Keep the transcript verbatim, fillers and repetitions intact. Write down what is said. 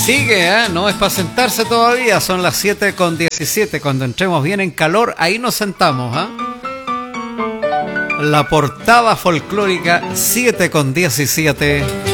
sigue, ¿eh? No es para sentarse todavía, son las siete con diecisiete. Cuando entremos bien en calor, ahí nos sentamos, ¿eh? La portada folclórica siete con diecisiete.